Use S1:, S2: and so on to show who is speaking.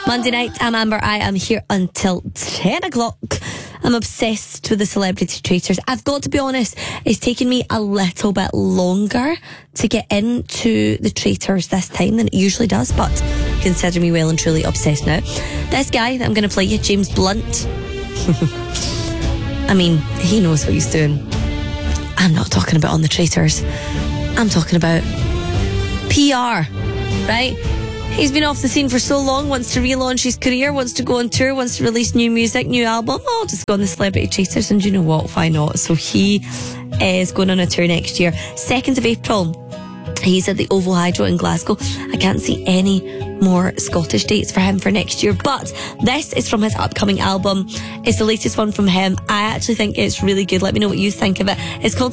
S1: Monday night, I'm Amber. I am here until 10 o'clock. I'm obsessed with the Celebrity Traitors. I've got to be honest, it's taken me a little bit longer to get into the Traitors this time than it usually does, but consider me well and truly obsessed now. This guy that I'm going to play you, James Blunt. I mean, he knows what he's doing. I'm not talking about on the Traitors. I'm talking about PR, right? He's been off the scene for so long, wants to relaunch his career, wants to go on tour, wants to release new music, new album. I'll just go on the Celebrity Traitors, and you know what? Why not? So he is going on a tour next year. 2nd of April, he's at the Oval Hydro in Glasgow. I can't see any more Scottish dates for him for next year, but this is from his upcoming album. It's the latest one from him. I actually think it's really good. Let me know what you think of it. It's called